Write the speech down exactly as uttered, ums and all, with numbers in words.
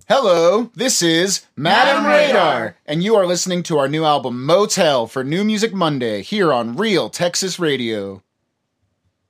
Hello, this is Madam Radar, and you are listening to our new album Motel for New Music Monday here on Real Texas Radio.